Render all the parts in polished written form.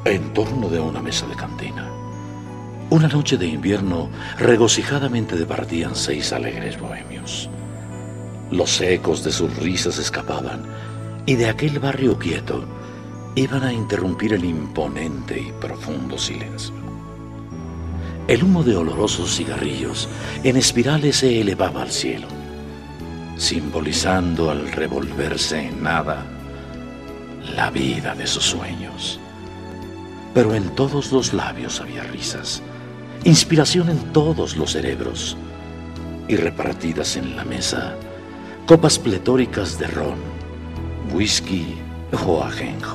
en torno de una mesa de cantina. Una noche de invierno, regocijadamente departían 6 alegres bohemios. Los ecos de sus risas escapaban, y de aquel barrio quieto iban a interrumpir el imponente y profundo silencio. El humo de olorosos cigarrillos en espirales se elevaba al cielo, simbolizando al revolverse en nada la vida de sus sueños. Pero en todos los labios había risas, inspiración en todos los cerebros, y repartidas en la mesa copas pletóricas de ron, whisky o ajenjo.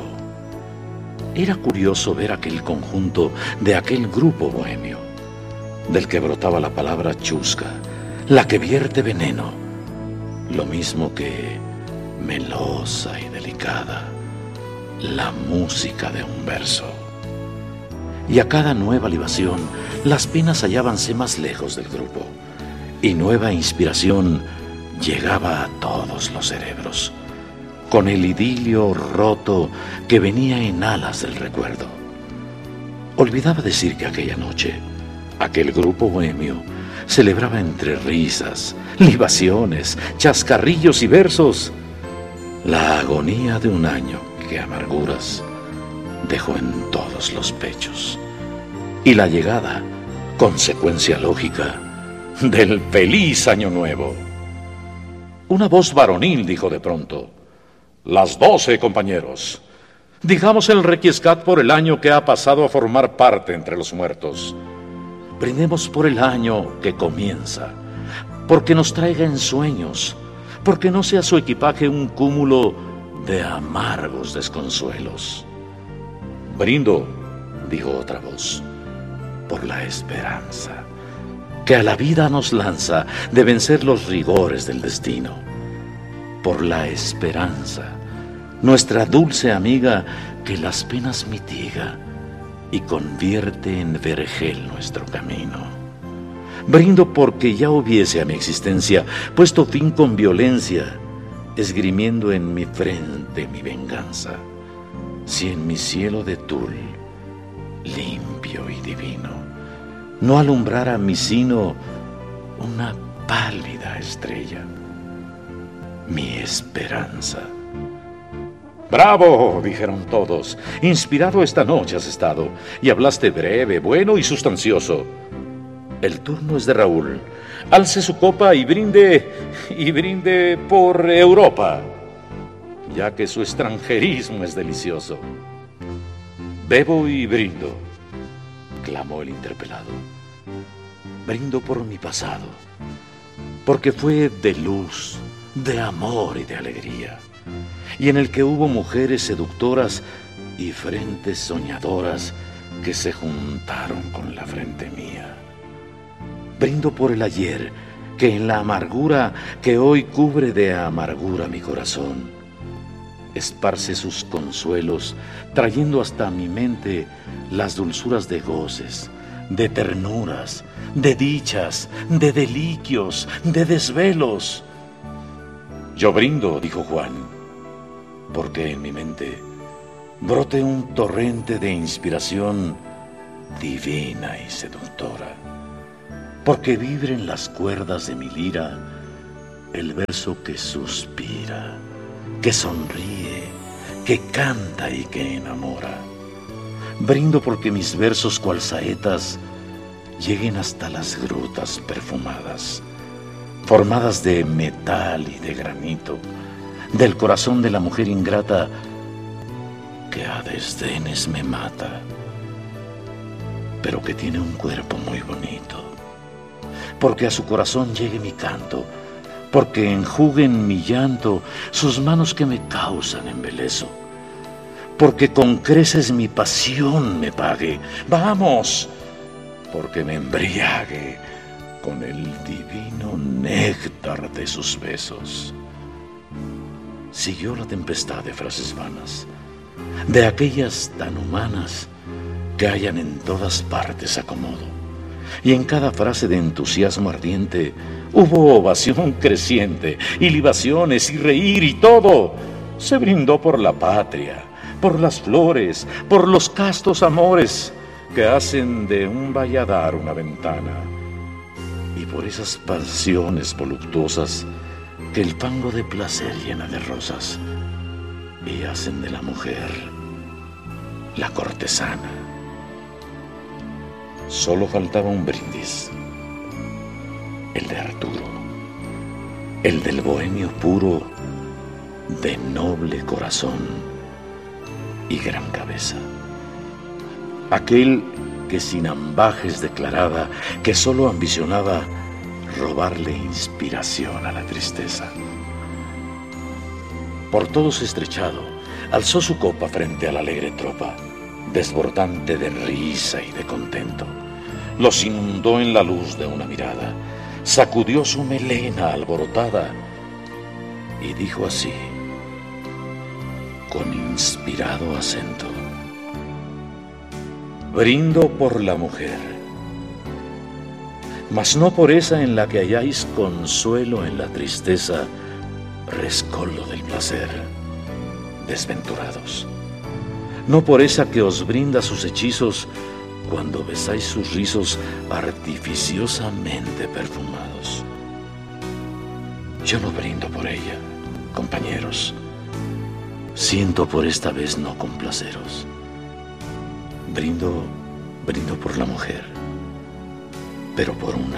Era curioso ver aquel conjunto de aquel grupo bohemio, del que brotaba la palabra chusca, la que vierte veneno, lo mismo que melosa y delicada, la música de un verso. Y a cada nueva libación, las penas hallábanse más lejos del grupo, y nueva inspiración llegaba a todos los cerebros, con el idilio roto que venía en alas del recuerdo. Olvidaba decir que aquella noche, aquel grupo bohemio celebraba entre risas, libaciones, chascarrillos y versos la agonía de un año que amarguras dejó en todos los pechos, y la llegada, consecuencia lógica, del feliz año nuevo. Una voz varonil dijo de pronto: «Las 12, compañeros. Digamos el requiescat por el año que ha pasado a formar parte entre los muertos. Brindemos por el año que comienza, porque nos traiga ensueños, porque no sea su equipaje un cúmulo de amargos desconsuelos». «Brindo», dijo otra voz, «por la esperanza que a la vida nos lanza de vencer los rigores del destino. Por la esperanza, nuestra dulce amiga que las penas mitiga y convierte en vergel nuestro camino. Brindo porque ya hubiese a mi existencia puesto fin con violencia, esgrimiendo en mi frente mi venganza, si en mi cielo de tul, limpio y divino, no alumbrara mi sino una pálida estrella, mi esperanza». «Bravo», dijeron todos, «inspirado esta noche has estado, y hablaste breve, bueno y sustancioso. El turno es de Raúl. Alce su copa y brinde por Europa, ya que su extranjerismo es delicioso». «Bebo y brindo», clamó el interpelado. «Brindo por mi pasado, porque fue de luz, de amor y de alegría, y en el que hubo mujeres seductoras y frentes soñadoras que se juntaron con la frente mía. Brindo por el ayer, que en la amargura que hoy cubre de amargura mi corazón, esparce sus consuelos, trayendo hasta mi mente las dulzuras de goces, de ternuras, de dichas, de deliquios, de desvelos». «Yo brindo», dijo Juan, «porque en mi mente brote un torrente de inspiración divina y seductora, porque vibren las cuerdas de mi lira el verso que suspira, que sonríe, que canta y que enamora. Brindo porque mis versos cual saetas lleguen hasta las grutas perfumadas, formadas de metal y de granito, del corazón de la mujer ingrata que a desdenes me mata, pero que tiene un cuerpo muy bonito. Porque a su corazón llegue mi canto, porque enjuguen mi llanto sus manos que me causan embeleso, porque con creces mi pasión me pague. ¡Vamos!, porque me embriague con el divino néctar de sus besos». Siguió la tempestad de frases vanas, de aquellas tan humanas que hallan en todas partes acomodo, y en cada frase de entusiasmo ardiente hubo ovación creciente, y libaciones, y reír, y todo. Se brindó por la patria, por las flores, por los castos amores que hacen de un valladar una ventana, y por esas pasiones voluptuosas que el fango de placer llena de rosas y hacen de la mujer la cortesana. Solo faltaba un brindis, el de Arturo, el del bohemio puro, de noble corazón y gran cabeza, aquel que sin ambajes declaraba que solo ambicionaba robarle inspiración a la tristeza. Por todos estrechado, alzó su copa frente a la alegre tropa, desbordante de risa y de contento. Los inundó en la luz de una mirada, sacudió su melena alborotada y dijo así, con inspirado acento: brindo por la mujer, mas no por esa en la que halláis consuelo en la tristeza, rescoldo del placer, desventurados. No por esa que os brinda sus hechizos cuando besáis sus rizos artificiosamente perfumados. Yo no brindo por ella, compañeros. Siento por esta vez no complaceros. Brindo por la mujer, pero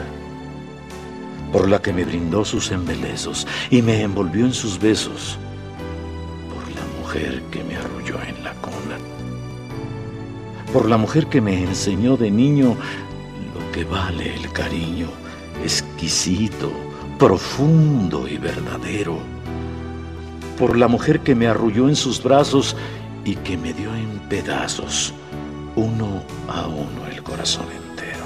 por la que me brindó sus embelezos y me envolvió en sus besos, por la mujer que me arrulló en la cuna, por la mujer que me enseñó de niño lo que vale el cariño, exquisito, profundo y verdadero, por la mujer que me arrulló en sus brazos y que me dio en pedazos, uno a uno, el corazón entero.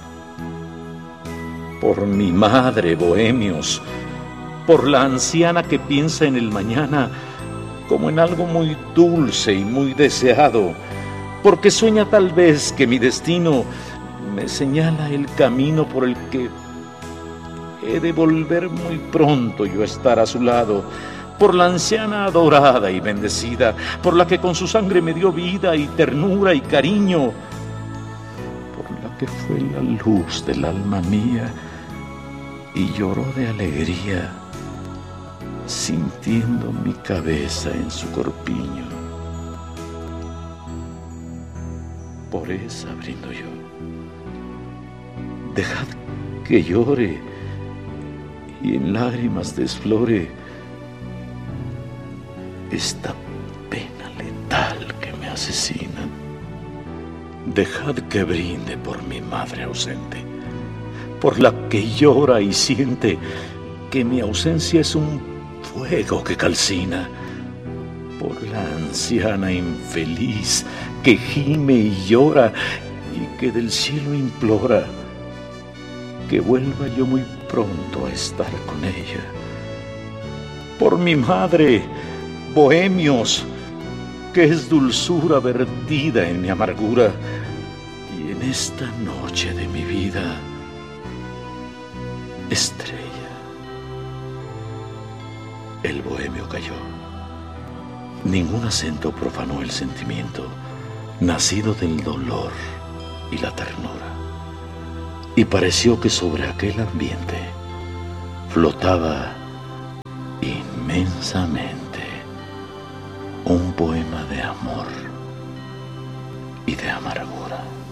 Por mi madre, bohemios, por la anciana que piensa en el mañana como en algo muy dulce y muy deseado, porque sueña tal vez que mi destino me señala el camino por el que he de volver muy pronto yo a estar a su lado, por la anciana adorada y bendecida, por la que con su sangre me dio vida y ternura y cariño, por la que fue la luz del alma mía y lloró de alegría, sintiendo mi cabeza en su corpiño. Por esa brindo yo. Dejad que llore y en lágrimas desflore esta pena letal que me asesina. Dejad que brinde por mi madre ausente, por la que llora y siente que mi ausencia es un fuego que calcina, por la anciana infeliz que gime y llora y que del cielo implora que vuelva yo muy pronto a estar con ella. Por mi madre, bohemios, que es dulzura vertida en mi amargura, y en esta noche de mi vida, estrella. El bohemio cayó. Ningún acento profanó el sentimiento, nacido del dolor y la ternura, y pareció que sobre aquel ambiente flotaba inmensamente un poema de amor y de amargura.